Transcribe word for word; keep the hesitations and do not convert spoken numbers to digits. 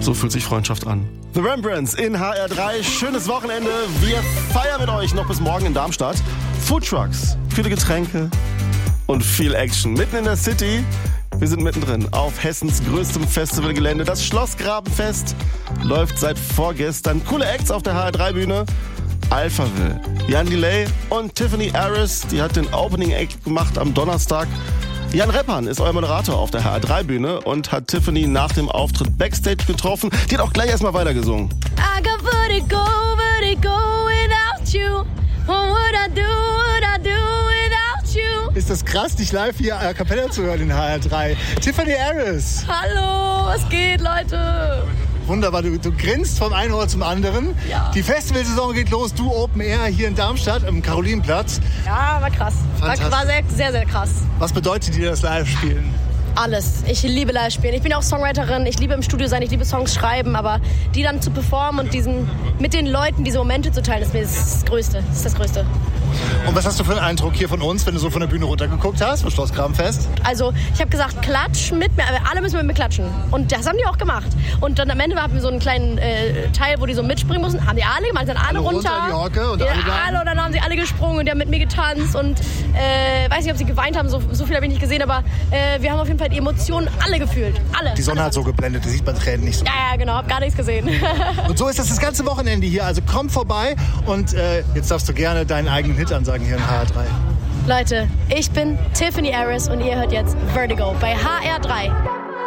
So fühlt sich Freundschaft an. The Rembrandts in H R drei. Schönes Wochenende. Wir feiern mit euch noch bis morgen in Darmstadt. Foodtrucks, viele Getränke und viel Action. Mitten in der City. Wir sind mittendrin auf Hessens größtem Festivalgelände. Das Schlossgrabenfest läuft seit vorgestern. Coole Acts auf der H R drei Bühne. Alphaville, Jan Delay und Tiffany Harris. Die hat den Opening Act gemacht am Donnerstag. Jan Reppan ist euer Moderator auf der H R drei Bühne und hat Tiffany nach dem Auftritt Backstage getroffen. Die hat auch gleich erstmal weitergesungen. I got vertigo, vertigo without you. What would I do, would I do without you? Ist das krass, dich live hier a cappella zu hören in H R drei. Tiffany Harris. Hallo, was geht, Leute? Wunderbar, du, du grinst vom einen Ohr zum anderen. Ja. Die Festivalsaison geht los, du Open Air hier in Darmstadt am Karolinenplatz. Ja, war krass. War, war sehr, sehr, sehr krass. Was bedeutet dir das Live-Spielen? Alles. Ich liebe Live-Spielen. Ich bin auch Songwriterin, ich liebe im Studio sein, ich liebe Songs schreiben, aber die dann zu performen und diesen, mit den Leuten diese Momente zu teilen, ist mir das Größte. Das ist das Größte. Und was hast du für einen Eindruck hier von uns, wenn du so von der Bühne runtergeguckt hast, vom Schlossgrabenfest? Also, ich habe gesagt, klatsch mit mir, alle müssen mit mir klatschen. Und das haben die auch gemacht. Und dann am Ende hatten wir so einen kleinen äh, Teil, wo die so mitspringen mussten. Haben die alle gemacht, sind alle, alle runter. runter die Hocke und ja, alle, alle und dann haben sie alle gesprungen und die haben mit mir getanzt. Und äh, weiß nicht, ob sie geweint haben, so, so viel habe ich nicht gesehen, aber äh, wir haben auf jeden Fall die Emotionen alle gefühlt. Alle. Die Sonne alle. hat so geblendet, da sieht man Tränen nicht so. Ja, ja, genau, hab gar nichts gesehen. Und so ist das das ganze Wochenende hier. Also komm vorbei und äh, jetzt darfst du gerne deinen eigenen Hit ansagen hier in H R drei. Leute, ich bin Tiffany Harris und ihr hört jetzt Vertigo bei H R drei.